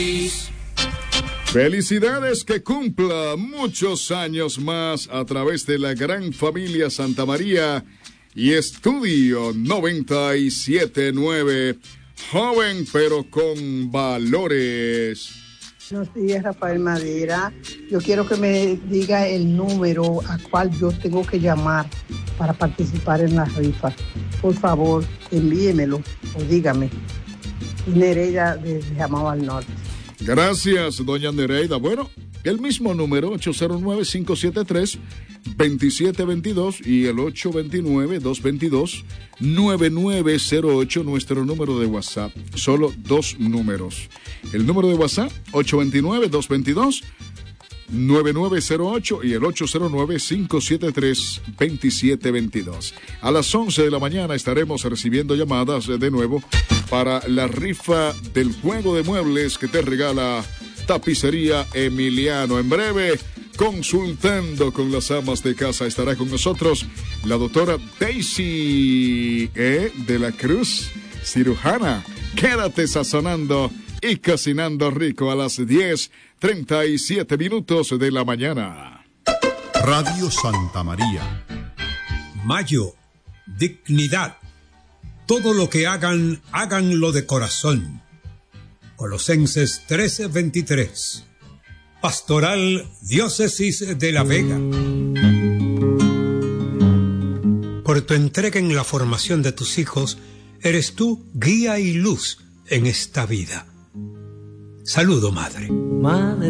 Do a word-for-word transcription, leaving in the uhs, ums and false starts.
Felicidades, que cumpla muchos años más a través de la gran familia Santa María y Estudio noventa y siete punto nueve. Joven pero con valores. Buenos días, Rafael Madera. Yo quiero que me diga el número a cual yo tengo que llamar para participar en la rifa. Por favor, envíemelo o dígame. Nereida desde Jamao al Norte. Gracias, doña Nereida. Bueno, el mismo número, ocho cero nueve, cinco siete tres, dos siete dos dos y el ocho dos nueve, dos dos dos, nueve nueve cero ocho, nuestro número de WhatsApp. Solo dos números. El número de WhatsApp, ocho dos nueve, dos dos dos, nueve nueve cero ocho y el ocho cero nueve, cinco siete tres, dos siete dos dos. A las once de la mañana estaremos recibiendo llamadas de nuevo para la rifa del juego de muebles que te regala Tapicería Emiliano. En breve, consultando con las amas de casa, estará con nosotros la doctora Daisy E. de la Cruz, cirujana. Quédate sazonando y cocinando rico a las diez treinta y siete minutos de la mañana. Radio Santa María. Mayo, dignidad. Todo lo que hagan, háganlo de corazón. Colosenses trece veintitrés. Pastoral Diócesis de La Vega. Por tu entrega en la formación de tus hijos, eres tú guía y luz en esta vida. Saludo, madre. Madre.